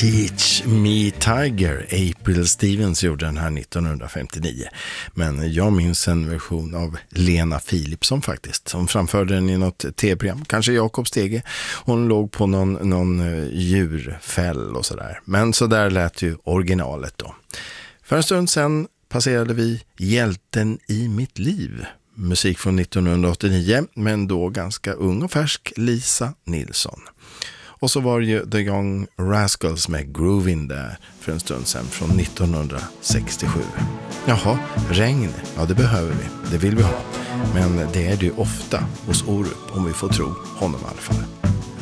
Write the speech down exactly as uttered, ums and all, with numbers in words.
Teach Me Tiger. April Stevens gjorde den här nittonhundrafemtionio. Men jag minns en version av Lena Philipsson faktiskt. Hon framförde den i något tv-program. Kanske Jakob Stege. Hon låg på någon, någon djurfäll och sådär. Men så där lät ju originalet då. För en stund sedan passerade vi Hjälten i mitt liv. Musik från nittonhundraåttionio, men då ganska ung och färsk Lisa Nilsson. Och så var det ju The Young Rascals med Groove In där för en stund sedan från nittonhundrasextiosju. Jaha, regn, ja det behöver vi, det vill vi ha. Men det är det ju ofta hos Orup, om vi får tro honom i alla fall.